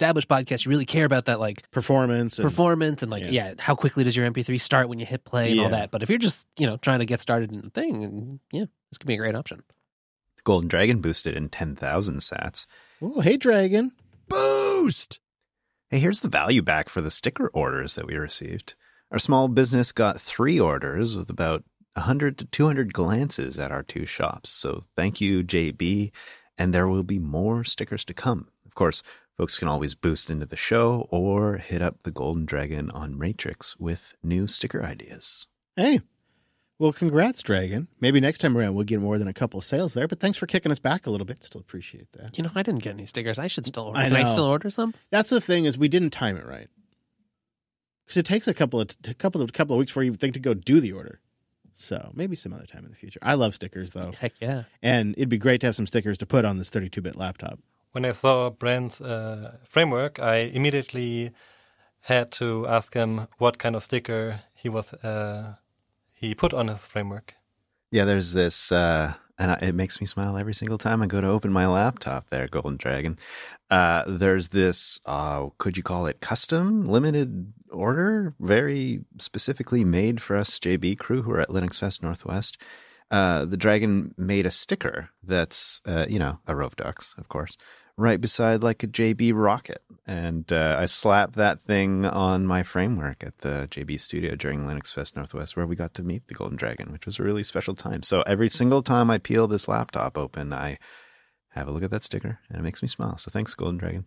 established podcast, you really care about that like performance and like, how quickly does your MP3 start when you hit play and all that. But if you're just, trying to get started in the thing, and this could be a great option. The Golden Dragon boosted in 10,000 sats. Oh, hey, Dragon. Boost! Hey, here's the value back for the sticker orders that we received. Our small business got 3 orders with about 100 to 200 glances at our 2 shops. So thank you, JB. And there will be more stickers to come. Of course, folks can always boost into the show or hit up the Golden Dragon on Matrix with new sticker ideas. Hey, well, congrats, Dragon. Maybe next time around we'll get more than a couple of sales there, but thanks for kicking us back a little bit. Still appreciate that. I didn't get any stickers. I should still order. I Can I still order some? That's the thing, is we didn't time it right. Because it takes a couple of weeks for you think to go do the order. So maybe some other time in the future. I love stickers, though. Heck yeah. And it'd be great to have some stickers to put on this 32-bit laptop. When I saw Brent's framework, I immediately had to ask him what kind of sticker he put on his framework. Yeah, there's this, and it makes me smile every single time I go to open my laptop there, Golden Dragon. There's this, could you call it custom, limited order, very specifically made for us JB crew who are at Linux Fest Northwest. The Dragon made a sticker that's, a Rove Ducks, of course, right beside like a JB rocket. And I slapped that thing on my framework at the JB studio during Linux Fest Northwest, where we got to meet the Golden Dragon, which was a really special time. So every single time I peel this laptop open, I have a look at that sticker, and it makes me smile. So thanks, Golden Dragon.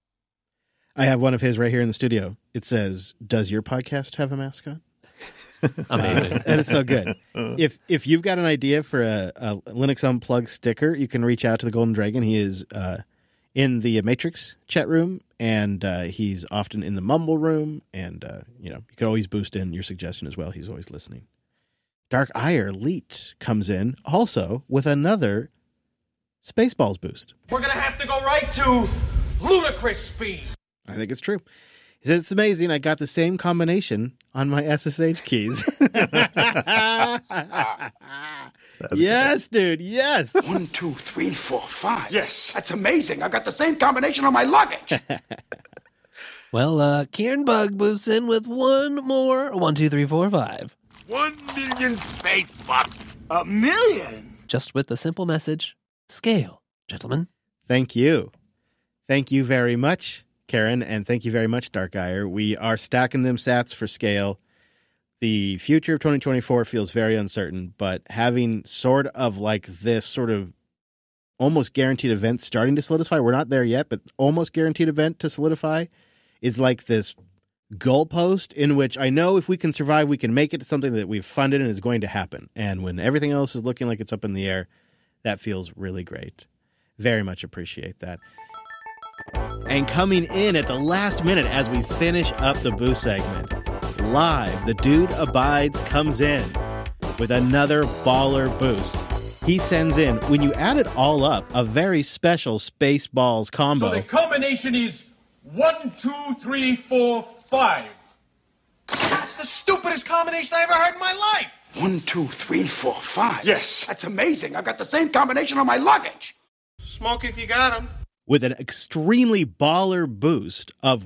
I have one of his right here in the studio. It says, "Does your podcast have a mascot?" Amazing. And it's so good. If you've got an idea for a Linux Unplugged sticker, you can reach out to the Golden Dragon. He is in the Matrix chat room, and he's often in the Mumble room. And, you can always boost in your suggestion as well. He's always listening. Dark Ire Leet comes in also with another Spaceballs boost. We're going to have to go right to ludicrous speed. I think it's true. He says, it's amazing. I got the same combination on my SSH keys. Yes, dude. Yes. 1, 2, 3, 4, 5. Yes. That's amazing. I got the same combination on my luggage. Well, Kieran Bug boosts in with one more. 1, 2, 3, 4, 5. 1 million space bucks. 1 million? Just with the simple message, scale, gentlemen. Thank you. Thank you very much, Karen, and thank you very much, Dark Ire. We are stacking them sats for scale. The future of 2024 feels very uncertain, but having sort of like this sort of almost guaranteed event starting to solidify, we're not there yet, but almost guaranteed event to solidify is like this goalpost in which I know if we can survive, we can make it to something that we've funded and is going to happen. And when everything else is looking like it's up in the air, that feels really great. Very much appreciate that. And coming in at the last minute as we finish up the boost segment, live, the Dude Abides comes in with another baller boost. He sends in, when you add it all up, a very special Spaceballs combo. So the combination is 1, 2, 3, 4, 5. That's the stupidest combination I ever heard in my life. 1, 2, 3, 4, 5. Yes. That's amazing. I've got the same combination on my luggage. Smoke if you got 'em. With an extremely baller boost of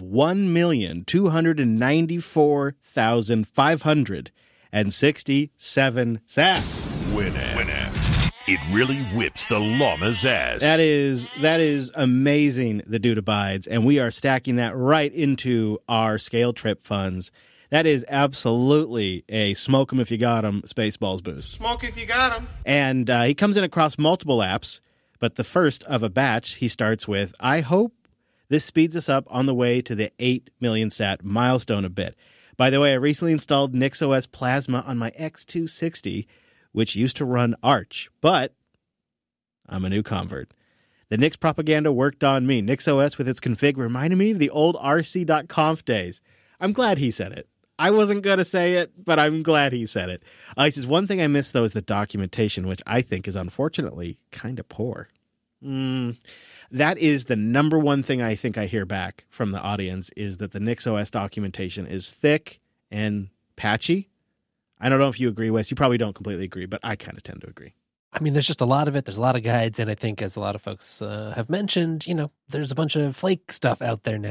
1,294,567 sats. Winner. It really whips the llama's ass. That is amazing, the Dude Abides, and we are stacking that right into our scale trip funds. That is absolutely a smoke 'em if you got 'em Spaceballs boost. Smoke if you got 'em. And he comes in across multiple apps, but the first of a batch he starts with, I hope this speeds us up on the way to the 8 million sat milestone a bit. By the way, I recently installed NixOS Plasma on my X260, which used to run Arch, but I'm a new convert. The Nix propaganda worked on me. NixOS with its config reminded me of the old rc.conf days. I'm glad he said it. I wasn't going to say it, but I'm glad he said it. He says, one thing I miss, though, is the documentation, which I think is unfortunately kind of poor. That is the number one thing I think I hear back from the audience, is that the NixOS documentation is thick and patchy. I don't know if you agree, Wes. You probably don't completely agree, but I kind of tend to agree. I mean, there's just a lot of it. There's a lot of guides. And I think, as a lot of folks have mentioned, there's a bunch of flake stuff out there now.